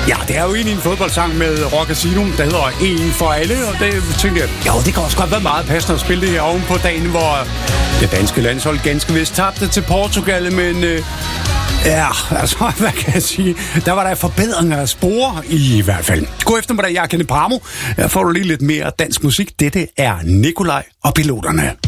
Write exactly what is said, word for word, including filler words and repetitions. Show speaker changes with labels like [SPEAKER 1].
[SPEAKER 1] Ja, det er jo egentlig en fodboldsang med Rock Casino, der hedder En for alle, og det tænkte jeg, jo, det kan også godt være meget passende at spille det her oven på dagen, hvor det danske landshold ganske vist tabte til Portugal, men øh, ja, altså, hvad kan jeg sige? Der var der forbedringer af spore i hvert fald. God eftermiddag, jeg er Kenneth Parmo. Her får du lige lidt mere dansk musik. Dette er Nikolaj og Piloterne.